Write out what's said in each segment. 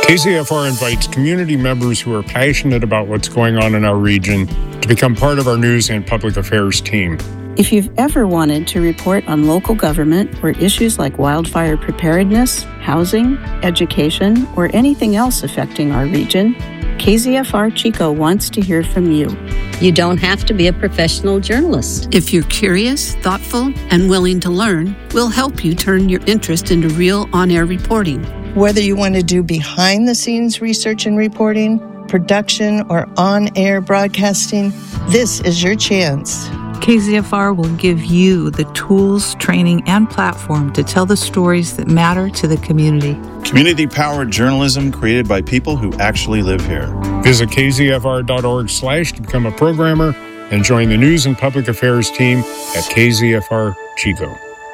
KZFR invites community members who are passionate about what's going on in our region to become part of our news and public affairs team. If you've ever wanted to report on local government or issues like wildfire preparedness, housing, education, or anything else affecting our region, KZFR Chico wants to hear from you. You don't have to be a professional journalist. If you're curious, thoughtful, and willing to learn, we'll help you turn your interest into real on-air reporting. Whether you want to do behind-the-scenes research and reporting, production, or on-air broadcasting, this is your chance. KZFR will give you the tools, training, and platform to tell the stories that matter to the community. Community-powered journalism created by people who actually live here. Visit kzfr.org/ to become a programmer and join the news and public affairs team at KZFR Chico.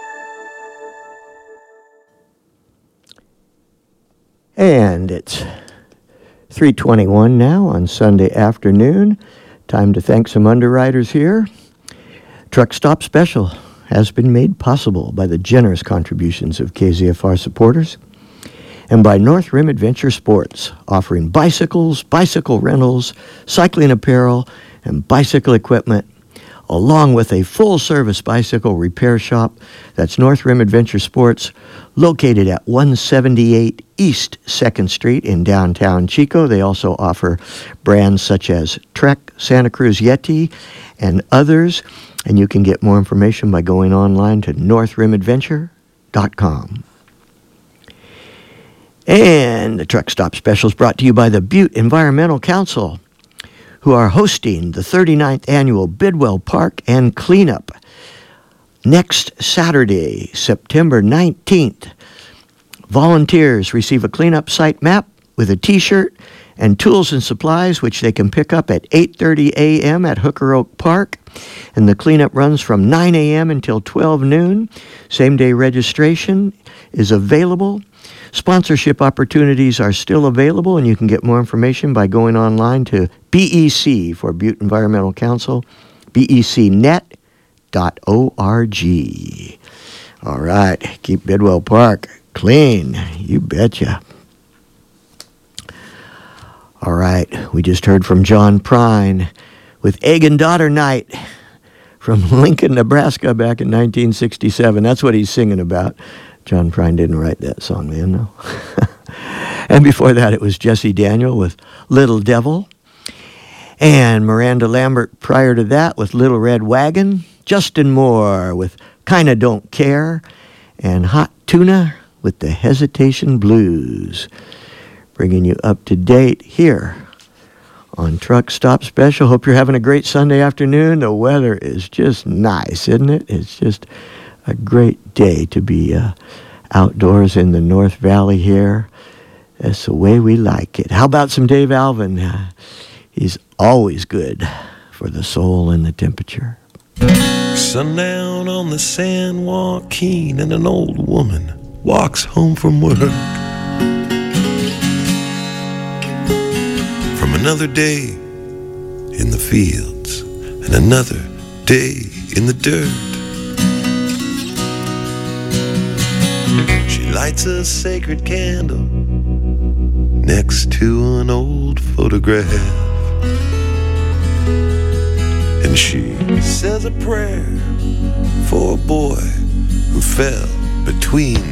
And it's 3:21 now on Sunday afternoon. Time to thank some underwriters here. Truck Stop Special has been made possible by the generous contributions of KZFR supporters and by North Rim Adventure Sports, offering bicycles, bicycle rentals, cycling apparel, and bicycle equipment, along with a full-service bicycle repair shop. That's North Rim Adventure Sports, located at 178 East 2nd Street in downtown Chico. They also offer brands such as Trek, Santa Cruz Yeti, and others. And you can get more information by going online to northrimadventure.com. And the Truck Stop Special is brought to you by the Butte Environmental Council, who are hosting the 39th Annual Bidwell Park and Cleanup next Saturday, September 19th. Volunteers receive a cleanup site map with a T-shirt and tools and supplies, which they can pick up at 8:30 a.m. at Hooker Oak Park. And the cleanup runs from 9 a.m. until 12 noon. Same-day registration is available. Sponsorship opportunities are still available, and you can get more information by going online to BEC for Butte Environmental Council, becnet.org. All right, keep Bidwell Park clean. You betcha. All right, we just heard from John Prine with Egg and Daughter Night from Lincoln, Nebraska back in 1967. That's what he's singing about. John Prine didn't write that song then, no. And before that, it was Jesse Daniel with Little Devil. And Miranda Lambert prior to that with Little Red Wagon. Justin Moore with Kinda Don't Care. And Hot Tuna with the Hesitation Blues. Bringing you up to date here on Truck Stop Special. Hope you're having a great Sunday afternoon. The weather is just nice, isn't it? It's just a great day to be outdoors in the North Valley here. That's the way we like it. How about some Dave Alvin? He's always good for the soul and the temperature. Sundown on the San Joaquin, and an old woman walks home from work. From another day in the fields and another day in the dirt, she lights a sacred candle next to an old photograph, and she says a prayer for a boy who fell between